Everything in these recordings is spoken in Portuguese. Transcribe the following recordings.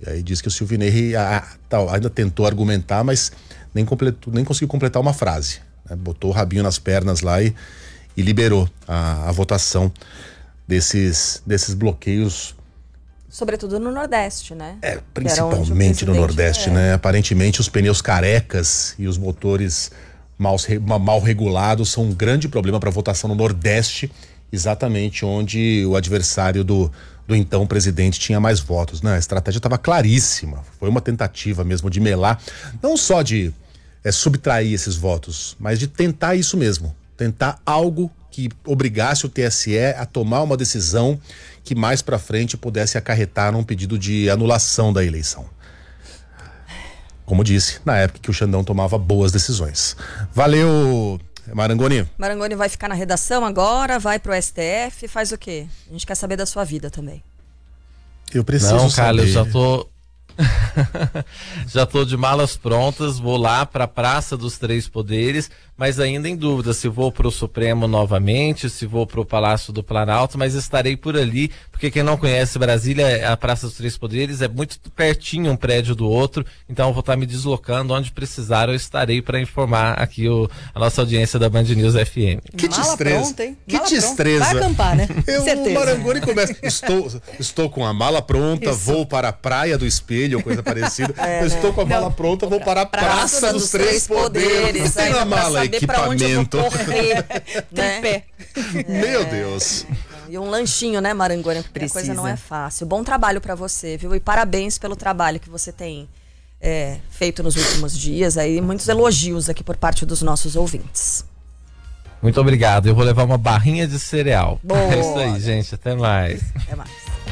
E aí diz que o Silvinei ainda tentou argumentar, mas nem conseguiu completar uma frase, né? Botou o rabinho nas pernas lá e liberou a votação desses bloqueios. Sobretudo no Nordeste, né? Principalmente no Nordeste, né? Aparentemente os pneus carecas e os motores mal regulados são um grande problema para a votação no Nordeste, exatamente onde o adversário do então presidente tinha mais votos, né? A estratégia estava claríssima, foi uma tentativa mesmo de melar, não só de subtrair esses votos, mas de tentar isso mesmo, tentar algo que obrigasse o TSE a tomar uma decisão que mais para frente pudesse acarretar num pedido de anulação da eleição. Como disse, na época que o Xandão tomava boas decisões. Valeu, Marangoni. Marangoni vai ficar na redação agora, vai pro STF, faz o quê? A gente quer saber da sua vida também. Eu preciso saber. Eu já tô de malas prontas, vou lá para a Praça dos Três Poderes, mas ainda em dúvida se vou pro Supremo novamente, se vou pro Palácio do Planalto, mas estarei por ali, porque quem não conhece Brasília, a Praça dos Três Poderes é muito pertinho um prédio do outro, então eu vou estar me deslocando onde precisar, eu estarei para informar aqui a nossa audiência da Band News FM. Que destreza, pronta, hein? Que destreza. Vai acampar, né? O Marangoni começa, estou com a mala pronta, vou para a Praia do Espelho, ou coisa parecida, estou com a mala pronta, vou para a Praça dos Três Poderes. Tem na mala equipamento, né? Meu Deus. E um lanchinho, né, Marangoni? Porque a coisa não é fácil. Bom trabalho pra você, viu? E parabéns pelo trabalho que você tem feito nos últimos dias. Aí, muitos elogios aqui por parte dos nossos ouvintes. Muito obrigado. Eu vou levar uma barrinha de cereal. Boa. É isso aí, gente. Até mais. Até mais.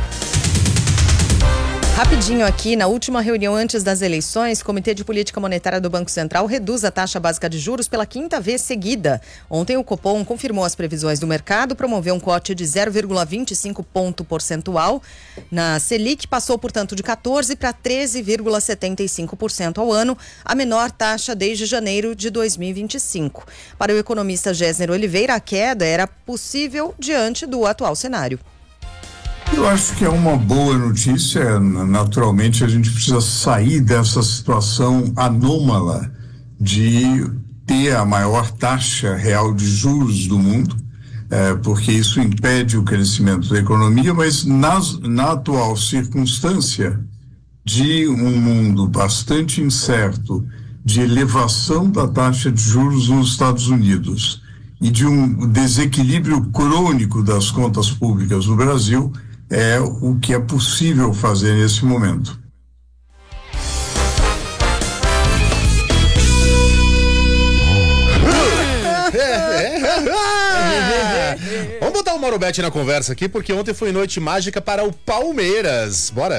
Rapidinho aqui, na última reunião antes das eleições, o Comitê de Política Monetária do Banco Central reduz a taxa básica de juros pela 5ª vez seguida. Ontem o Copom confirmou as previsões do mercado, promoveu um corte de 0,25 ponto percentual. Na Selic passou, portanto, de 14% para 13,75% ao ano, a menor taxa desde janeiro de 2025. Para o economista Gésner Oliveira, a queda era possível diante do atual cenário. Eu acho que é uma boa notícia. Naturalmente, a gente precisa sair dessa situação anômala de ter a maior taxa real de juros do mundo, porque isso impede o crescimento da economia, mas na atual circunstância de um mundo bastante incerto, de elevação da taxa de juros nos Estados Unidos e de um desequilíbrio crônico das contas públicas no Brasil, é o que é possível fazer nesse momento. Vamos botar o Mauro Betti na conversa aqui, porque ontem foi noite mágica para o Palmeiras. Bora?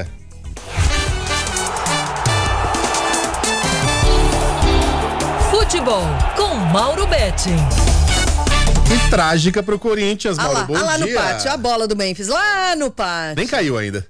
Futebol com Mauro Betti. E trágica pro Corinthians, Mauro. Bom dia. Lá no pátio, a bola do Memphis, lá no pátio. Nem caiu ainda.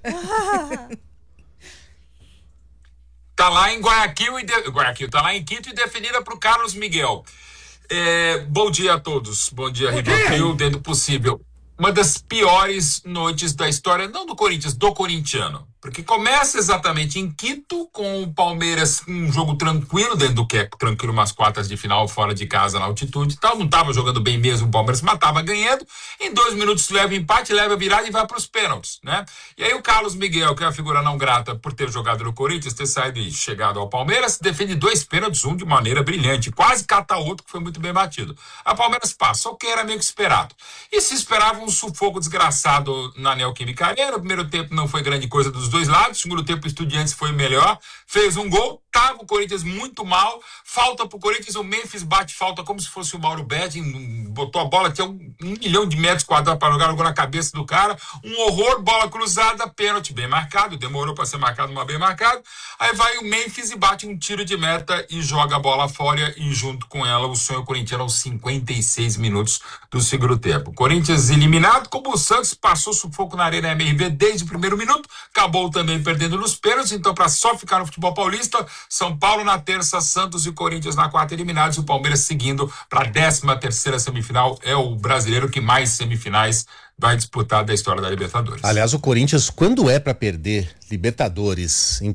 Tá lá em Guayaquil, tá lá em Quito e definida pro Carlos Miguel. Bom dia a todos. Bom dia, Ribeirão, dentro do possível. Uma das piores noites da história, não do Corinthians, do corintiano. Porque começa exatamente em Quito, com o Palmeiras, um jogo tranquilo, dentro do que é tranquilo, umas quartas de final, fora de casa, na altitude e tal. Não estava jogando bem mesmo o Palmeiras, mas estava ganhando. Em 2 minutos leva empate, leva virada e vai para os pênaltis, né? E aí o Carlos Miguel, que é uma figura não grata por ter jogado no Corinthians, ter saído e chegado ao Palmeiras, defende 2 pênaltis, um de maneira brilhante, quase cata outro, que foi muito bem batido. A Palmeiras passa, o que era meio que esperado. E se esperava um sufoco desgraçado na Neoquímica Arena. No primeiro tempo não foi grande coisa dos dois lados, segundo tempo o Estudiantes foi melhor, fez um gol, tava o Corinthians muito mal, falta pro Corinthians, o Memphis bate falta como se fosse o Mauro Betting, botou a bola, tinha 1 milhão de metros quadrados para jogar, jogou na cabeça do cara, um horror, bola cruzada, pênalti bem marcado, demorou para ser marcado, mas bem marcado, aí vai o Memphis e bate um tiro de meta e joga a bola fora e junto com ela o sonho corintiano aos 56 minutos do segundo tempo. Corinthians eliminado, como o Santos passou sufoco na Arena MRV desde o primeiro minuto, acabou também perdendo nos pênaltis, então para só ficar no futebol paulista, São Paulo na terça, Santos e Corinthians na quarta eliminados, e o Palmeiras seguindo para a 13ª semifinal, é o brasileiro que mais semifinais vai disputar da história da Libertadores. Aliás, o Corinthians, quando é para perder Libertadores em